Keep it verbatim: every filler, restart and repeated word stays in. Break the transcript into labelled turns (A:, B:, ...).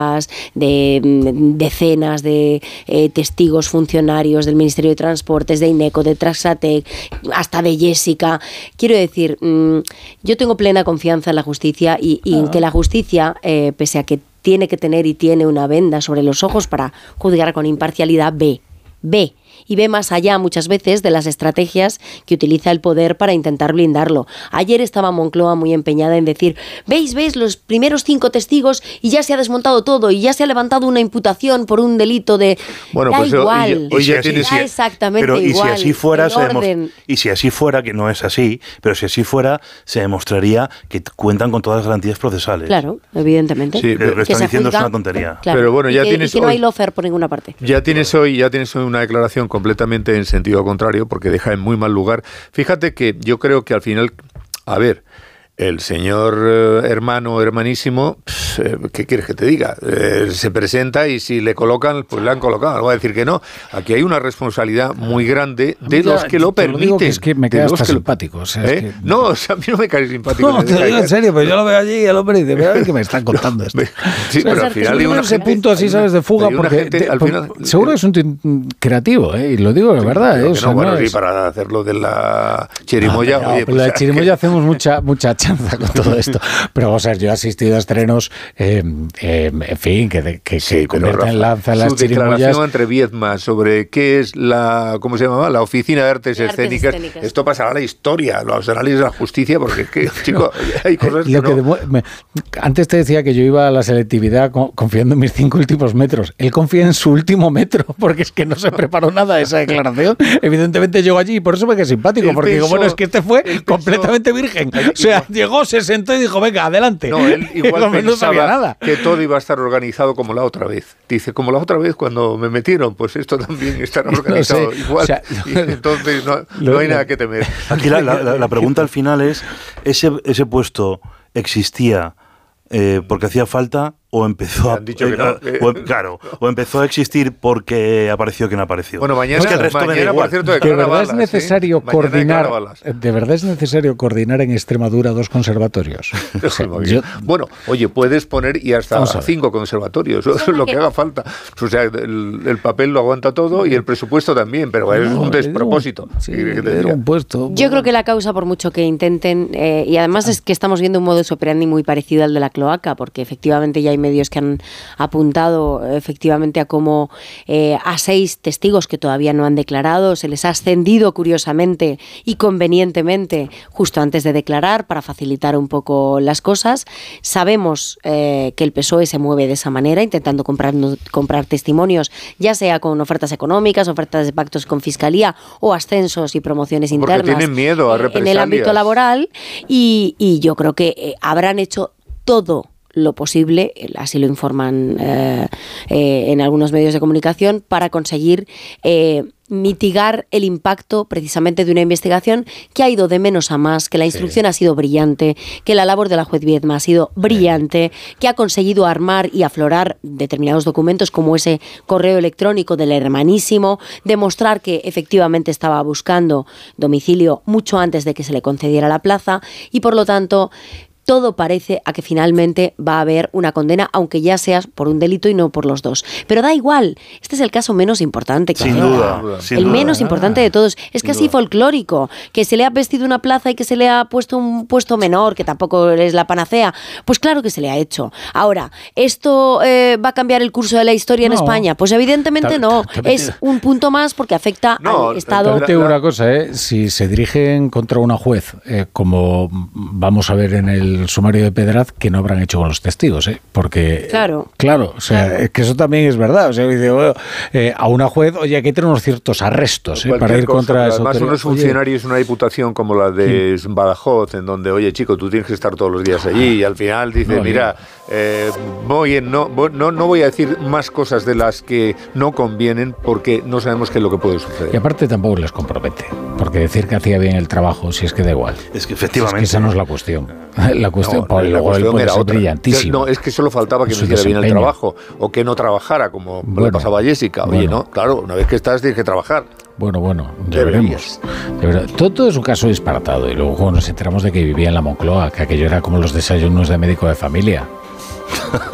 A: de decenas de eh, testigos funcionarios del Ministerio de Transportes, de INECO, de Traxatec, hasta de Jessica. Quiero decir, mmm, yo tengo plena confianza en la justicia y, y ah. en que la justicia, eh, pese a que tiene que tener y tiene una venda sobre los ojos para juzgar con imparcialidad, ve, ve. Y ve más allá muchas veces de las estrategias que utiliza el poder para intentar blindarlo. Ayer estaba Moncloa muy empeñada en decir, veis, veis, los primeros cinco testigos y ya se ha desmontado todo y ya se ha levantado una imputación por un delito de...
B: Bueno,
A: da
B: pues
A: igual,
B: hoy ya, hoy ya tienes,
A: da exactamente
C: pero,
A: igual.
C: Y si así fuera, se
A: demostra,
C: y si así fuera, que no es así, pero si así fuera, se demostraría que cuentan con todas las garantías procesales.
A: Claro, evidentemente.
C: Sí, pero lo que están diciendo juzga, es una tontería.
A: Claro,
B: pero bueno, ya
A: y que,
B: tienes
A: y que no
B: hoy,
A: hay lawfare por ninguna parte.
B: Ya tienes hoy, ya tienes hoy una declaración completamente en sentido contrario, porque deja en muy mal lugar. Fíjate que yo creo que al final, a ver, el señor eh, hermano, hermanísimo, eh, ¿qué quieres que te diga? Eh, se presenta y si le colocan, pues le han colocado. No voy a decir que no. Aquí hay una responsabilidad muy grande de
D: ya,
B: los que lo permiten. Lo digo
D: que es que me cae hasta
B: que
D: simpático. Lo, o sea,
B: ¿eh?
D: es que,
B: no, o sea, a mí no me cae simpático.
D: No, te lo digo en serio, pero yo lo veo allí y el hombre dice, mira que me están contando esto.
B: Sí, o sea, pero al final hay una
D: ese
B: gente,
D: punto así, sabes, de fuga, porque
B: gente,
D: te,
B: al final,
D: seguro que es un t- creativo, ¿eh? Y lo digo de
B: sí,
D: verdad. ¿eh? O sea,
B: no, bueno,
D: no
B: sí,
D: es...
B: para hacerlo de la chirimoya.
D: No,
B: oye,
D: pues la chirimoya que... hacemos mucha, mucha chanza con todo esto. Pero vamos a ver, yo he asistido a estrenos, eh, eh, en fin, que, que,
B: sí,
D: que conviertan en lanza las
B: su
D: chirimoyas.
B: Declaración entre Viedma sobre qué es la, ¿cómo se llamaba? La Oficina de Artes, de Escénicas. Artes Escénicas. Esto pasará a la historia, los anales de la justicia, porque es que, chico, no, hay cosas que,
D: lo que
B: no.
D: demu- me, antes te decía que yo iba a la selectividad con, confiando en mis cinco últimos metros. Él confía en su último metro, porque es que no se preparó nada de esa declaración. Evidentemente llegó allí y por eso me quedé simpático, él porque pensó, digo, bueno, es que este fue completamente pensó, virgen. O sea, igual, llegó, se sentó y dijo, venga, adelante.
B: No, él igual
D: no
B: pensaba
D: sabía nada.
B: Que todo iba a estar organizado como la otra vez. Dice, como la otra vez cuando me metieron, pues esto también estará organizado no sé, igual. O sea, y entonces no,
D: lo,
B: no hay nada que temer.
C: Aquí la, la, la pregunta al final es, ¿ese, ese puesto existía eh, porque hacía falta o empezó a,
B: eh, no, eh,
C: o, claro, o empezó a existir porque apareció quien apareció?
B: Bueno, mañana,
C: es que el resto
B: mañana por cierto, de
D: de verdad
B: balas,
D: es necesario
B: ¿sí?
D: coordinar,
B: de,
D: de verdad es necesario coordinar en Extremadura dos conservatorios. O sea, yo,
B: bueno, oye, puedes poner y hasta cinco conservatorios, eso es lo que haga falta. O sea, el, el papel lo aguanta todo y el presupuesto también, pero es no, un despropósito.
D: Un, sí, un puesto,
A: yo creo que la causa, por mucho que intenten, eh, y además es que estamos viendo un modus operandi muy parecido al de la cloaca, porque efectivamente ya hay medios que han apuntado efectivamente a cómo eh, a seis testigos que todavía no han declarado se les ha ascendido curiosamente y convenientemente justo antes de declarar para facilitar un poco las cosas. Sabemos eh, que el P S O E se mueve de esa manera, intentando comprar, comprar testimonios, ya sea con ofertas económicas, ofertas de pactos con Fiscalía o ascensos y promociones internas.
B: Porque tienen miedo a represalias.
A: En el ámbito laboral y, y yo creo que eh, habrán hecho todo lo posible, así lo informan eh, eh, en algunos medios de comunicación, para conseguir eh, mitigar el impacto precisamente de una investigación que ha ido de menos a más, que la instrucción sí. ha sido brillante, que la labor de la juez Viedma ha sido brillante, sí. que ha conseguido armar y aflorar determinados documentos como ese correo electrónico del hermanísimo, demostrar que efectivamente estaba buscando domicilio mucho antes de que se le concediera la plaza y por lo tanto todo parece a que finalmente va a haber una condena, aunque ya sea por un delito y no por los dos. Pero da igual, este es el caso menos importante. Que
C: sin
A: hay.
C: duda. Sin
A: el
C: duda,
A: menos
C: nada.
A: importante de todos. Es
C: sin
A: casi
C: duda.
A: folclórico, que se le ha vestido una plaza y que se le ha puesto un puesto menor, que tampoco es la panacea. Pues claro que se le ha hecho. Ahora, ¿esto eh, va a cambiar el curso de la historia
D: no.
A: en España? Pues evidentemente no. Es un punto más porque afecta no, al Estado.
D: Te digo una cosa, ¿eh? Si se dirigen contra una juez, eh, como vamos a ver en el sumario de Pedraz, que no habrán hecho con los testigos, ¿eh? Porque
A: claro,
D: claro, o sea, claro. es que eso también es verdad, o sea, dice, bueno, eh, a una juez, oye, hay que tener unos ciertos arrestos, ¿eh? para ir cosa, contra eso.
B: Además, unos funcionarios, una diputación como la de sí. Badajoz, en donde, oye, chico, tú tienes que estar todos los días allí, y al final dice, no, mira, eh, voy en, no, no, no voy a decir más cosas de las que no convienen, porque no sabemos qué es lo que puede suceder.
D: Y aparte tampoco les compromete, porque decir que hacía bien el trabajo, si es que da igual.
C: Es que efectivamente.
D: Es que esa no es la cuestión. La cuestión,
B: no,
D: no, luego él puede ser
B: otra.
D: brillantísimo.
B: No, es que solo faltaba que no hiciera bien el trabajo o que no trabajara, como bueno, le pasaba a Jessica. Oye, bueno. no, claro, una vez que estás tienes que trabajar.
D: Bueno, bueno, ya veremos. De verdad, todo, todo es un caso disparatado. Y luego nos enteramos de que vivía en la Moncloa, que aquello era como los desayunos de médico de familia.